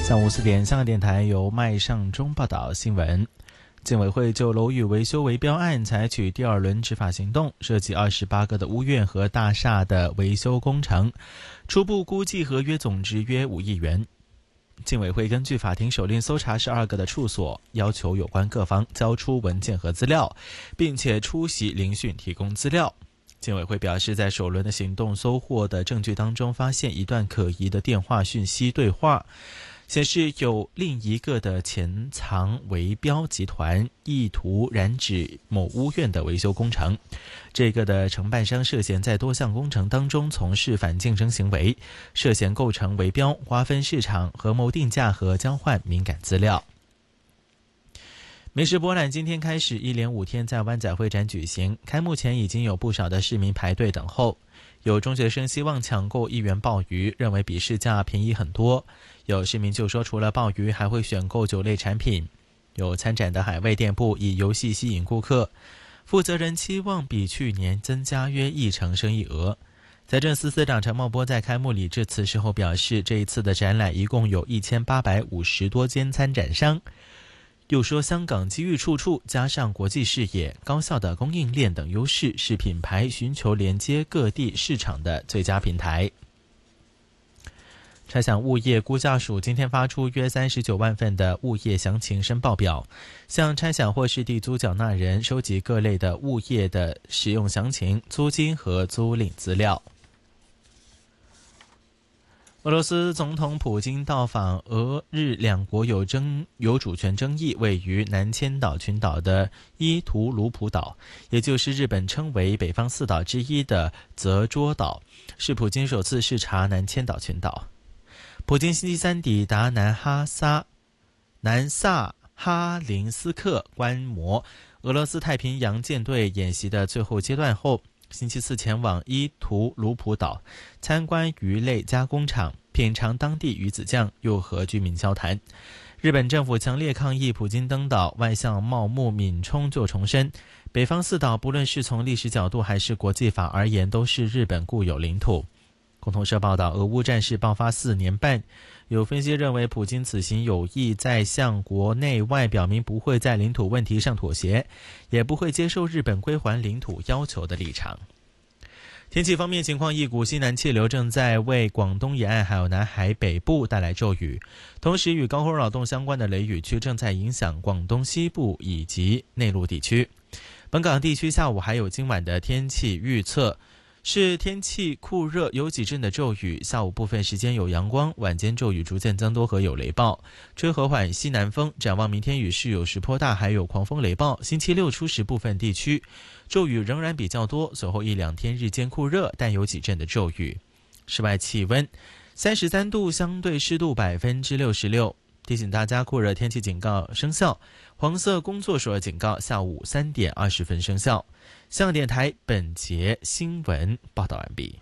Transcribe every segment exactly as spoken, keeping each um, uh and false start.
下午四点，香港电台由麦尚中报道新闻。建委会就楼宇维修围标案采取第二轮执法行动，涉及二十八个的屋苑和大厦的维修工程，初步估计合约总值约五亿元。建委会根据法庭手令搜查十二个的处所，要求有关各方交出文件和资料，并且出席聆讯提供资料。建委会表示，在首轮的行动搜获的证据当中，发现一段可疑的电话讯息对话，显示有另一个的潜藏围标集团意图染指某屋苑的维修工程。这个的承办商涉嫌在多项工程当中从事反竞争行为，涉嫌构成围标、瓜分市场、合谋定价和交换敏感资料。美食博览今天开始一连五天在湾仔会展举行，开幕前已经有不少的市民排队等候。有中学生希望抢购一元鲍鱼，认为比市价便宜很多。有市民就说，除了鲍鱼还会选购酒类产品。有参展的海味店铺以游戏吸引顾客，负责人期望比去年增加约一成生意额。财政司司长陈茂波在开幕礼致辞时候表示，这一次的展览一共有一千八百五十多间参展商。又说，香港机遇处处，加上国际视野、高效的供应链等优势，是品牌寻求连接各地市场的最佳平台。差餉物业估价署今天发出约三十九万份的物业详情申报表，向差餉或是地租缴纳人收集各类的物业的使用详情、租金和租赁资料。俄罗斯总统普京到访俄日两国有争有主权争议位于南千岛群岛的伊图鲁普岛，也就是日本称为北方四岛之一的泽捉岛，是普京首次视察南千岛群岛。普京星期三抵达南哈萨南萨哈林斯克观摩俄罗斯太平洋舰队演习的最后阶段后，星期四前往伊图鲁普岛参观鱼类加工厂，品尝当地鱼子酱，又和居民交谈。日本政府强烈抗议普京登岛，外相茂木敏充就重申，北方四岛不论是从历史角度还是国际法而言，都是日本固有领土。共同社报道，俄乌战事爆发四年半，有分析认为普京此行有意在向国内外表明不会在领土问题上妥协，也不会接受日本归还领土要求的立场。天气方面情况，一股西南气流正在为广东沿岸还有南海北部带来骤雨，同时与高空扰动相关的雷雨区正在影响广东西部以及内陆地区。本港地区下午还有今晚的天气预测是天气酷热，有几阵的骤雨，下午部分时间有阳光，晚间骤雨逐渐增多和有雷暴，吹和缓西南风。展望明天雨势有时颇大，还有狂风雷暴。星期六初时部分地区骤雨仍然比较多，随后一两天日间酷热，但有几阵的骤雨。室外气温三十三度，相对湿度百分之六十六。提醒大家，酷热天气警告生效，黄色工作暑热警告下午三点二十分生效。香港电台本节新闻报道完毕。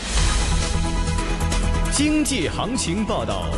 经济行情报道。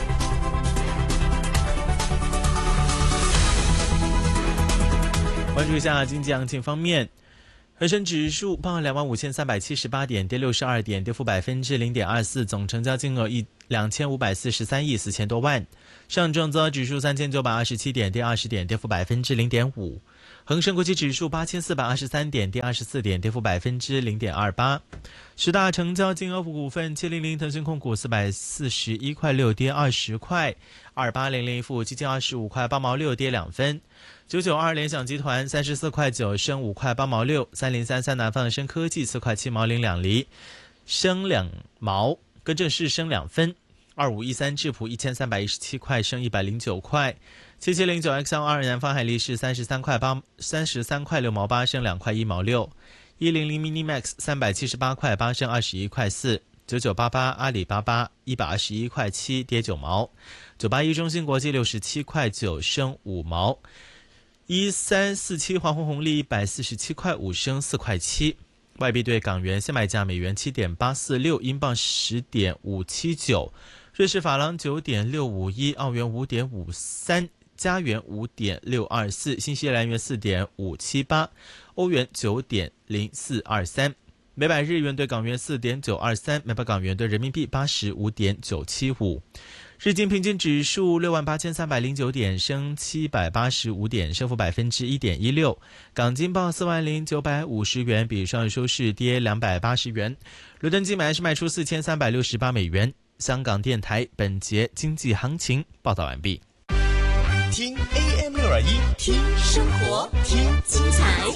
关注一下经济行情方面，恒生指数报两万五千三百七十八点，跌六十二点，跌幅百分之零点二四，总成交金额一两千五百四十三亿四千多万。上证综合指数三千九百二十七点，跌二十点，跌幅百分之零点五。恒生国际指数八千四百二十三点，跌二十四点，跌幅百分之零点二八。十大成交金额股份：七零零腾讯控股四百四十一块六，跌二十块；二八零零富基金二十五块八毛六，跌两分；九九二联想集团三十四块九，升五块八毛六；三零三三南方生科技四块七毛零两厘，升两毛，更正是升两分；二五一三智普一千三百一十七块，升一百零九块；七七零九 X 二南方海力士三十三块八，三十三块六毛八，升两块一毛六；一零零 Minimax 三百七十八块八，升二十一块四；九九八八阿里巴巴一百二十一块七，跌九毛；九八一中芯国际六十七块九，升五毛；一三四七华虹红利一百四十七块五，升四块七。外币对港元现买价美元七点八四六，英镑十点五七九，瑞士法郎九点六五一，澳元五点五三，加元五点六二四，新西兰元四点五七八，欧元九点零四二三，每百日元对港元四点九二三，每百港元对人民币八十五点九七五。 日经平均指数六万八千三百零九点，升七百八十五点，升幅百分之一点一六。港金报四万零九百五十元，比上日收市跌两百八十元。伦敦金买是卖出四千三百六十八美元。香港电台本节经济行情报道完毕。 听 A M 六二一， 听生活，听精彩，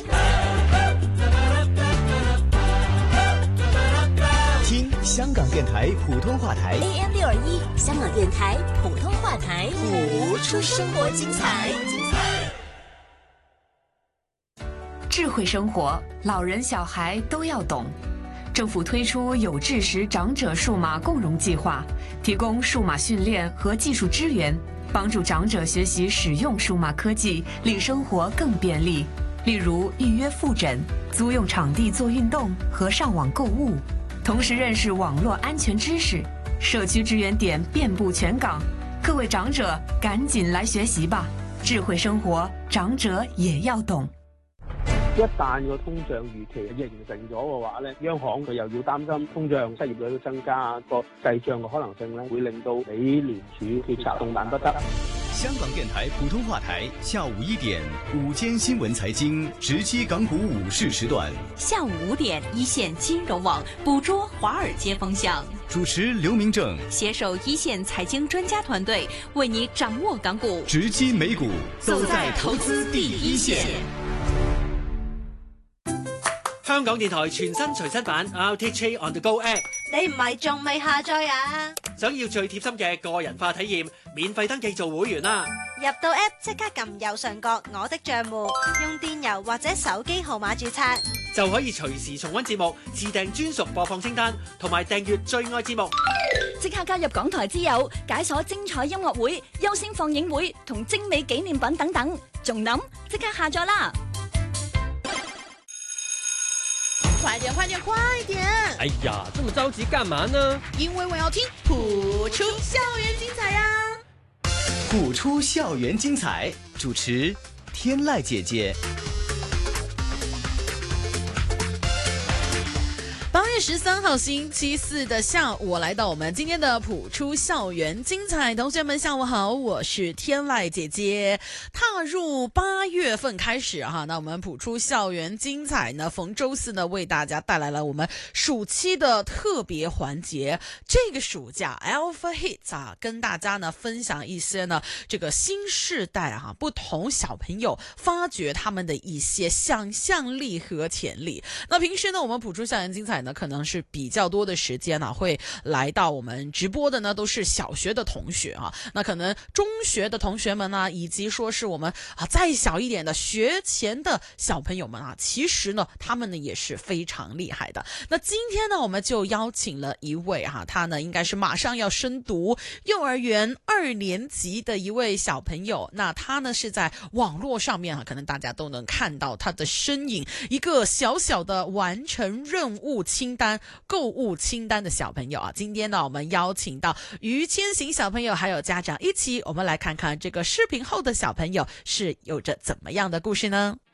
听香港电台普通话台 A M 六二一，香港电台普通话台， 谱出生活精彩。 智慧生活，老人小孩都要懂。政府推出有志时长者数码共融计划，提供数码训练和技术支援，帮助长者学习使用数码科技，令生活更便利。例如预约复诊、租用场地做运动和上网购物，同时认识网络安全知识。社区支援点遍布全港，各位长者赶緊來學習吧！智慧生活，長者也要懂。 一旦個通脹預期形成咗嘅話咧，央行佢又要擔心通脹、失業率都增加，個滯脹嘅可能性咧，會令到美聯儲決策動彈不得。 香港電台普通話台下午一點午間新聞財經直擊港股午市時段， 下午五點一線金融網捕捉華爾街風向， 主持劉明正攜手一線財經專家團隊，為你掌握港股， 直擊美股，走在投資第一線。 香港電台全新隨身版 R T H A On The Go App， 你唔係仲未下載啊？ 想要最貼心嘅個人化體驗，免費登記做會員啦！ 入到 App 即刻撳右上角我的帳戶，用電郵或者手機號碼註冊， 就可以隨時重溫節目，自訂專屬播放清單，同埋訂閱最愛節目。 即刻加入港台之友，解鎖精彩音樂會、優先放映會同精美紀念品等等，仲諗即刻下載啦！ 快點快點快點！ 哎呀，這麼着急幹嘛呢？ 因為我要聽譜出校園精彩呀！ 譜出校園精彩，主持天籟姐姐。 八月十三號星期四的下午，我來到我們今天的譜出校園精彩。同學們下午好，我是天籟姐姐。踏入八月份開始哈，那我們譜出校園精彩呢，逢周四呢為大家帶來了我們暑期的特別環節。這個暑假 Alpha Hits 啊，跟大家呢分享一些呢這個新世代啊不同小朋友發掘他們的一些想象力和潛力。那平時呢我們譜出校園精彩呢可能是比較多的時間啊，會來到我們直播的呢都是小學的同學啊，那可能中學的同學們呢，以及說是我們啊再小一點的學前的小朋友們啊，其實呢他們呢也是非常厲害的。那今天呢我們就邀請了一位哈、啊，他呢應該是馬上要升讀幼兒園二年級的一位小朋友，那他呢是在網絡上面啊，可能大家都能看到他的身影，一個小小的完成任務清單、購物清單的小朋友啊。今天呢我們邀請到於千行小朋友還有家長一起，我們來看看這個視頻後的小朋友是有着怎麼樣的故事呢？